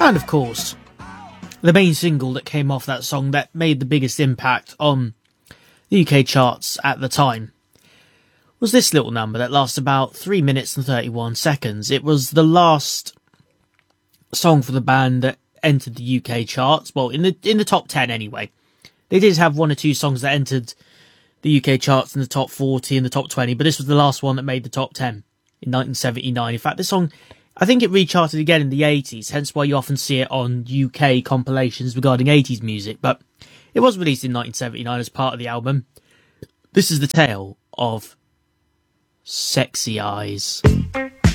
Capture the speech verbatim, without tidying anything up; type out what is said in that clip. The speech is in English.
And of course, the main single that came off that song that made the biggest impact on the U K charts at the time was this little number that lasts about three minutes and thirty-one seconds. It was the last song for the band that entered the U K charts, well, in the in the top ten anyway. They did have one or two songs that entered the U K charts in the top forty and the top twenty, but this was the last one that made the top ten in nineteen seventy-nine. In fact, this song, I think it recharted again in the eighties, hence why you often see it on U K compilations regarding eighties music, but it was released in nineteen seventy-nine as part of the album. This is the tale of Sexy Eyes.